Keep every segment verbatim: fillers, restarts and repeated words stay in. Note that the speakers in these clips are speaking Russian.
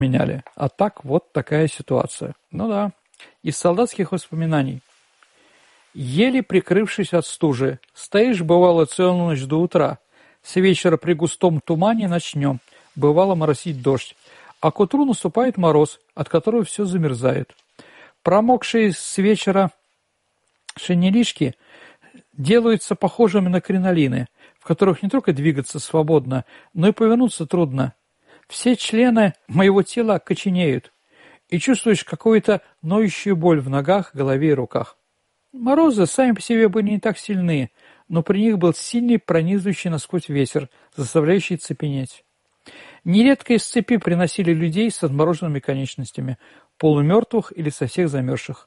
меняли. А так вот такая ситуация. Ну да. Из солдатских воспоминаний. Еле прикрывшись от стужи, стоишь, бывало, целую ночь до утра. С вечера при густом тумане начнем. Бывало моросить дождь. А к утру наступает мороз, от которого все замерзает. Промокшие с вечера шинелишки делаются похожими на кринолины, в которых не только двигаться свободно, но и повернуться трудно. Все члены моего тела окоченеют, и чувствуешь какую-то ноющую боль в ногах, голове и руках. Морозы сами по себе были не так сильны, но при них был сильный пронизывающий насквозь ветер, заставляющий цепенеть. Нередко из цепи приносили людей с отмороженными конечностями, полумертвых или со всех замерзших.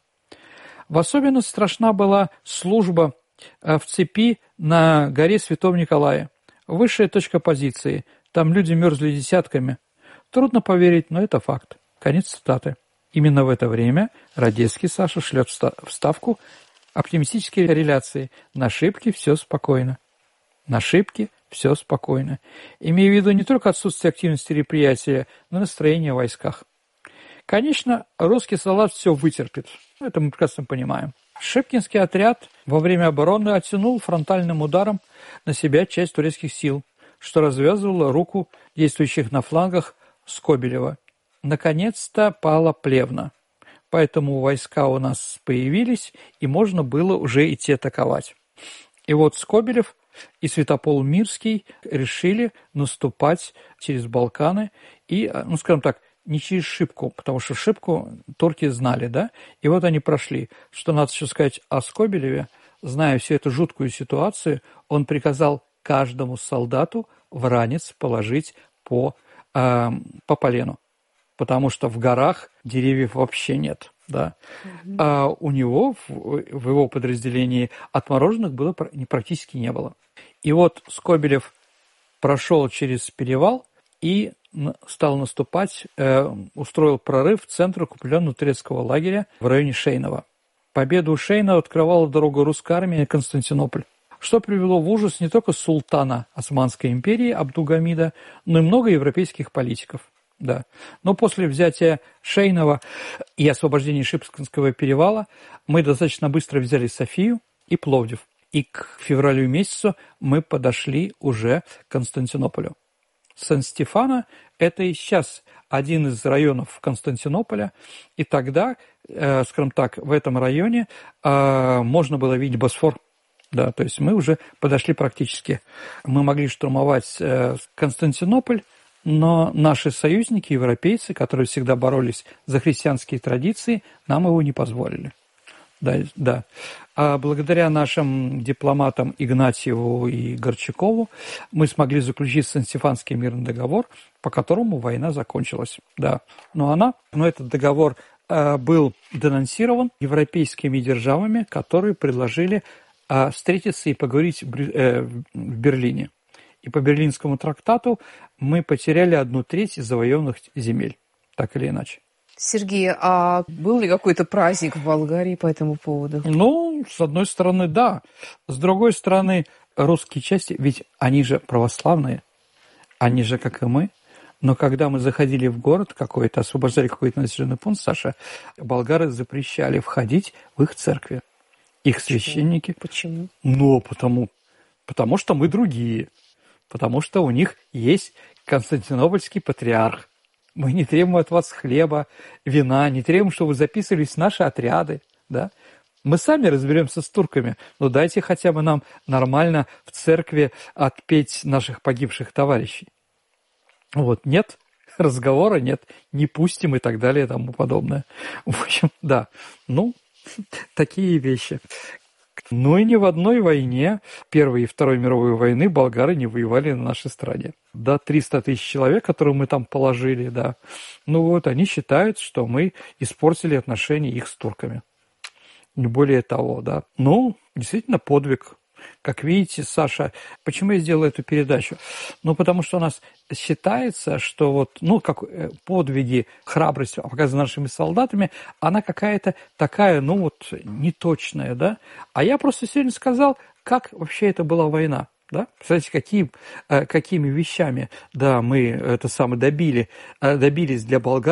В особенность страшна была служба в цепи на горе Святого Николая. Высшая точка позиции. Там люди мерзли десятками. Трудно поверить, но это факт. Конец цитаты. Именно в это время Радецкий Саша шлет вставку оптимистические реляции. На Шипке все спокойно. На Шипке все спокойно. Имея в виду не только отсутствие активности мероприятия, но и настроение в войсках. Конечно, русский солдат все вытерпит. Это мы прекрасно понимаем. Шипкинский отряд во время обороны оттянул фронтальным ударом на себя часть турецких сил, что развязывало руку действующих на флангах Скобелева. Наконец-то пала Плевна. Поэтому войска у нас появились, и можно было уже идти атаковать. И вот Скобелев и Святопол Мирский решили наступать через Балканы и, ну, скажем так, не через Шипку, потому что Шипку турки знали, да, и вот они прошли. Что надо еще сказать о Скобелеве, зная всю эту жуткую ситуацию, он приказал каждому солдату в ранец положить по, э, по полену, потому что в горах деревьев вообще нет, да. Mm-hmm. А у него, в, в его подразделении, отмороженных было практически не было. И вот Скобелев прошел через перевал и стал наступать, э, устроил прорыв в центр укрепленного турецкого лагеря в районе Шейнова. Победа у Шейнова открывала дорогу русской армии на Константинополь, что привело в ужас не только султана Османской империи Абдулгамида, но и много европейских политиков. Да. Но после взятия Шейнова и освобождения Шипкинского перевала мы достаточно быстро взяли Софию и Пловдив. И к февралю месяцу мы подошли уже к Константинополю. Сан-Стефано – это и сейчас один из районов Константинополя, и тогда, э, скажем так, в этом районе э, можно было видеть Босфор. Да, то есть мы уже подошли практически. Мы могли штурмовать э, Константинополь, но наши союзники, европейцы, которые всегда боролись за христианские традиции, нам его не позволили. Да, да. А благодаря нашим дипломатам Игнатьеву и Горчакову мы смогли заключить Сан-Стефанский мирный договор, по которому война закончилась. Да. Но она, но этот договор э, был денонсирован европейскими державами, которые предложили э, встретиться и поговорить в, э, в Берлине. И по Берлинскому трактату мы потеряли одну треть завоеванных земель, так или иначе. Сергей, а был ли какой-то праздник в Болгарии по этому поводу? Ну, с одной стороны, да. С другой стороны, русские части, ведь они же православные, они же, как и мы. Но когда мы заходили в город какой-то, освобождали какой-то населенный пункт, Саша, болгары запрещали входить в их церкви. Их Почему? священники. Почему? Ну, потому, потому что мы другие. Потому что у них есть Константинопольский патриарх. Мы не требуем от вас хлеба, вина, не требуем, чтобы вы записывались в наши отряды, да? Мы сами разберемся с турками, но дайте хотя бы нам нормально в церкви отпеть наших погибших товарищей. Вот, нет разговора, нет, не пустим и так далее и тому подобное. В общем, да, ну, такие вещи. Ну и ни в одной войне, Первой и Второй мировой войны, болгары не воевали на нашей стране. Да, триста тысяч человек, которые мы там положили, да. Ну вот, они считают, что мы испортили отношения их с турками. Не более того, да. Ну, действительно, подвиг. Как видите, Саша, почему я сделал эту передачу? Ну, потому что у нас считается, что вот, ну, как подвиги, храбрость, показанная нашими солдатами, она какая-то такая, ну, вот, неточная, да? А я просто сегодня сказал, как вообще это была война, Да? Представляете, какие, какими вещами, да, мы это самое добили, добились для болгар.